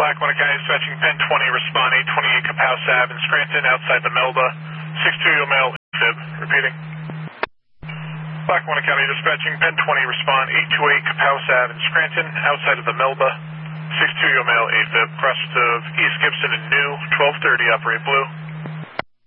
Lackawanna County dispatching Penn 20, respond 828 Capaus Ave in Scranton, outside the Melba. 62 male fib. Repeating. Lackawanna County dispatching Penn 20, respond 828 Capaus Ave in Scranton, outside of the Melba. 62 male AFib, cross of East Gibson and New, 1230, operate blue.